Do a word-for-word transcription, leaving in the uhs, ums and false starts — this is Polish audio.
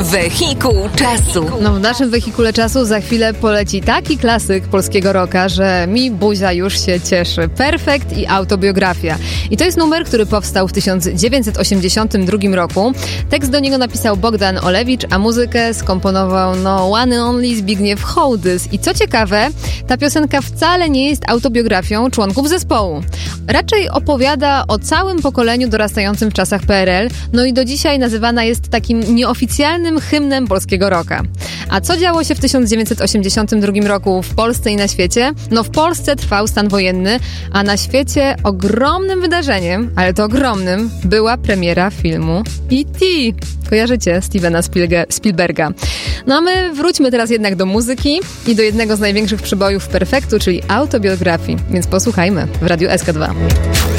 Wehikuł czasu. No w naszym wehikule czasu za chwilę poleci taki klasyk polskiego rocka, że mi buzia już się cieszy. Perfekt i autobiografia. I to jest numer, który powstał w tysiąc dziewięćset osiemdziesiątym drugim roku. Tekst do niego napisał Bogdan Olewicz, a muzykę skomponował no one and only Zbigniew Hołdys. I co ciekawe, ta piosenka wcale nie jest autobiografią członków zespołu. Raczej opowiada o całym pokoleniu dorastającym w czasach P R L, no i do dzisiaj nazywana jest takim nieoficjalnym hymnem polskiego rocka. A co działo się w tysiąc dziewięćset osiemdziesiątym drugim roku w Polsce i na świecie? No w Polsce trwał stan wojenny, a na świecie ogromnym wydarzeniem, ale to ogromnym, była premiera filmu E T Kojarzycie Stevena Spielberga. No a my wróćmy teraz jednak do muzyki i do jednego z największych przybojów Perfektu, czyli autobiografii. Więc posłuchajmy w Radiu S K dwa.